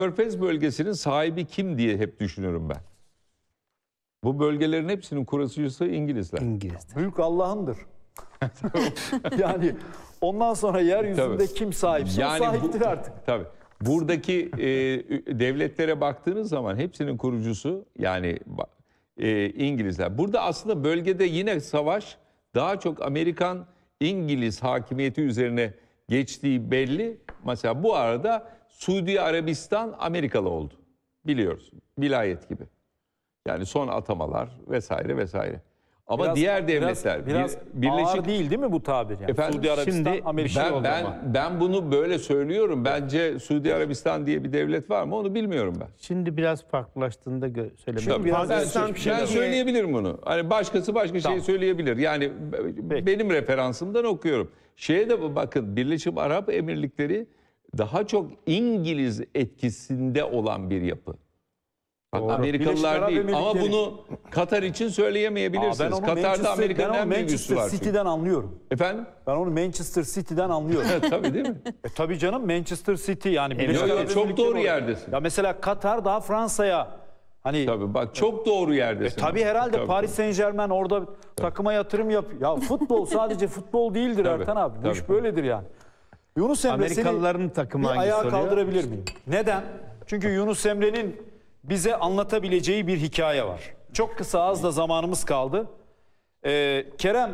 Körfez bölgesinin sahibi kim diye hep düşünüyorum ben. Bu bölgelerin hepsinin kurucusu İngilizler. İngilizler. Büyük Allah'ındır. Yani ondan sonra yeryüzünde Tabii. kim sahipse o sahiptir artık. Tabii. Buradaki devletlere baktığınız zaman hepsinin kurucusu yani İngilizler. Burada aslında bölgede yine savaş daha çok Amerikan-İngiliz hakimiyeti üzerine geçtiği belli. Mesela bu arada Suudi Arabistan Amerikalı oldu. Biliyoruz. Vilayet gibi. Yani son atamalar vesaire vesaire. Ama Biraz, diğer devletler biraz ağır değil mi bu tabir? Yani? Efendim, Suudi Arabistan, şimdi Amerika ben bunu böyle söylüyorum. Bence Suudi Arabistan diye bir devlet var mı onu bilmiyorum ben. Şimdi biraz farklılaştığında söylemek. Şimdi biraz Ben söyleyebilirim bunu. Hani başkası başka şey söyleyebilir. Yani benim referansımdan okuyorum. Şeye de bakın, Birleşik Arap Emirlikleri daha çok İngiliz etkisinde olan bir yapı. Bak, Amerikalılar değil ama bunu Katar için söyleyemeyebilirsiniz. Katar'da Amerika'nın en büyük üssü var. Manchester City'den anlıyorum. Efendim? Ben onu Manchester City'den anlıyorum. Tabii değil mi? Tabii canım, Manchester City yani. Birleşik Arap Çok Emirlikleri doğru orada. yerdesin. Ya mesela Katar daha Fransa'ya hani Tabii bak, çok doğru yerdesin. tabii herhalde Tabii. Paris Saint-Germain orada takıma yatırım yapıyor. Ya futbol sadece futbol değildir Tabii, Ertan abi. Bu tabii. iş böyledir yani. Yunus Emre, Amerikalıların seni takımı bir hangisi ayağa oluyor? kaldırabilir miyim? Neden? Çünkü Yunus Emre'nin bize anlatabileceği bir hikaye var. Çok kısa, az da zamanımız kaldı. Kerem,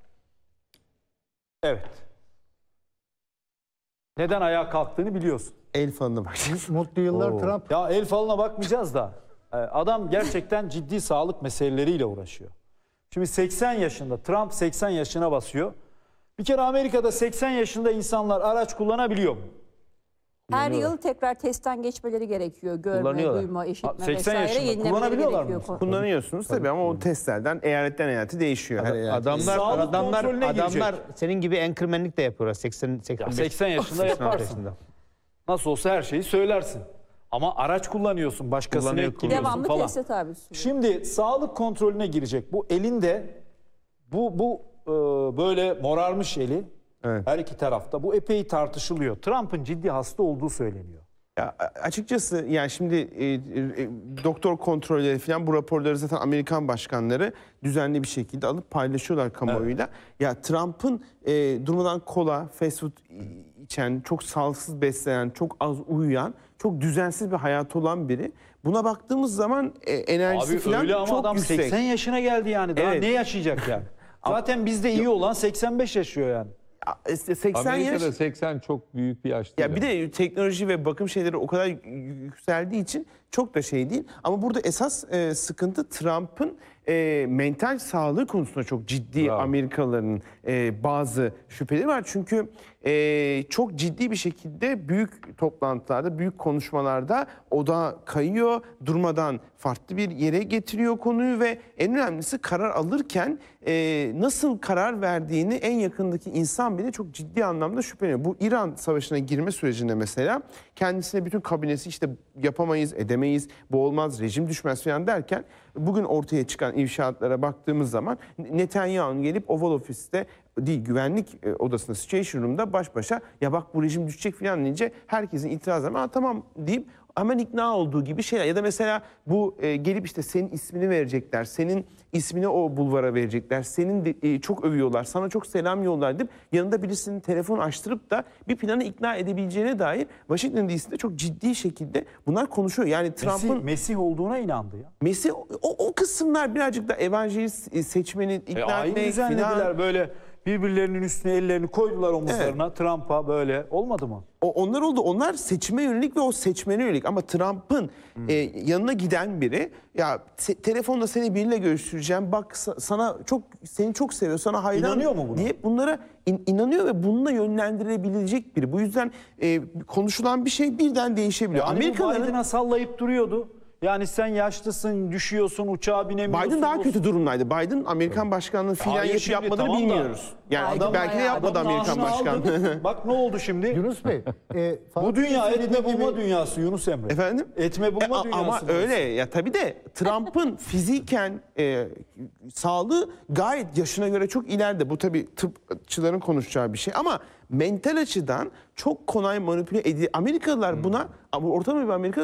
evet. Neden ayağa kalktığını biliyorsun. El falına bakacağız. Mutlu yıllar Trump. Ya el falına bakmayacağız da adam gerçekten ciddi sağlık meseleleriyle uğraşıyor. Şimdi 80 yaşında, Trump 80 yaşına basıyor. Bir kere Amerika'da 80 yaşında insanlar araç kullanabiliyor mu? Her yıl tekrar testten geçmeleri gerekiyor. Görme, Kullanıyorlar. duyma, işitme 80 vesaire yaşında yenilemeleri kullanabiliyorlar mı gerekiyor. Kullanıyorsunuz tabii ama o testlerden eyaletten eyalete değişiyor. Her eyalet. Sağlık kontrolüne girecek. Adamlar senin gibi enkırmenlik de yapıyorlar 80 80 yaşında yaparsın. Nasıl olsa her şeyi söylersin. Ama araç kullanıyorsun, başkasını etkiliyorsun Devamlı falan. teste tabi tutuyor. Şimdi sağlık kontrolüne girecek. Bu elinde bu böyle morarmış eli, Evet. her iki tarafta. Bu epey tartışılıyor. Trump'ın ciddi hasta olduğu söyleniyor. Ya, açıkçası yani şimdi doktor kontrolleri falan bu raporları zaten Amerikan başkanları düzenli bir şekilde alıp paylaşıyorlar kamuoyuyla. Ya Trump'ın durmadan kola, fast food içen, çok sağlıksız beslenen, çok az uyuyan, çok düzensiz bir hayatı olan biri. Buna baktığımız zaman enerjisi Abi falan öyle ama çok adam yüksek. 80 yaşına geldi yani. Daha Evet. ne yaşayacak yani? Zaten bizde iyi olan 85 yaşıyor yani. 80 yaş. Amerika'da 80 çok büyük bir yaş değil. Ya bir de teknoloji ve bakım şeyleri o kadar yükseldiği için çok da şey değil. Ama burada esas sıkıntı Trump'ın mental sağlığı konusunda çok ciddi Bravo. Amerikalıların bazı şüpheleri var. Çünkü çok ciddi bir şekilde büyük toplantılarda, büyük konuşmalarda odağa kayıyor. Durmadan farklı bir yere getiriyor konuyu ve en önemlisi karar alırken nasıl karar verdiğini en yakındaki insan bile çok ciddi anlamda şüpheleniyor. Bu İran Savaşı'na girme sürecinde mesela kendisine bütün kabinesi işte yapamayız, edemeyiz, bu olmaz, rejim düşmez falan derken bugün ortaya çıkan ifşaatlara baktığımız zaman Netanyahu'nun gelip Oval Office'te değil güvenlik odasında Situation Room'da baş başa ya bak bu rejim düşecek falan deyince herkesin itirazlarına tamam deyip hemen ikna olduğu gibi şeyler. Ya da mesela bu gelip işte senin ismini verecekler, senin ismini o bulvara verecekler, senin de, çok övüyorlar, sana çok selam yollar deyip yanında birisinin telefon açtırıp da bir planı ikna edebileceğine dair Washington DC'de çok ciddi şekilde bunlar konuşuyor. Yani Trump'ın Mesih olduğuna inandı ya. Mesih o kısımlar birazcık da evangelist seçmeni ikna Ayin etmek düzenlediler falan. böyle birbirlerinin üstüne ellerini koydular omuzlarına. Trump'a böyle olmadı mı? Onlar oldu. Onlar seçime yönelik ve o seçmene yönelik. Ama Trump'ın yanına giden biri ya telefonda seni biriyle görüştüreceğim. Bak seni çok seviyor. Sana hayran. İnanıyor mu buna? Diye bunlara inanıyor ve bununla yönlendirebilecek biri. Bu yüzden konuşulan bir şey birden değişebiliyor. Yani bu Amerikalıların Biden'a sallayıp duruyordu. Yani sen yaşlısın, düşüyorsun, uçağa binemiyorsun. Biden daha kötü durumdaydı. Biden Amerikan başkanlığı fiilen Hayır, yapıp şimdi yapmadığını tamam da- bilmiyoruz. Yani Biden belki de bayağı- yapmadı Adamın Amerikan ağzını başkanlığı. aldın. Bak ne oldu şimdi? Yunus Bey, Bu dünya etme bulma gibi dünyası Yunus Emre. Efendim? Etme bulma dünyası. Ama burası. öyle ya, tabii de Trump'ın fiziken sağlığı gayet yaşına göre çok ileride. Bu tabii tıpçıların konuşacağı bir şey ama mental açıdan çok kolay manipüle ediyor. Amerikalılar buna, ama ortalama bir Amerika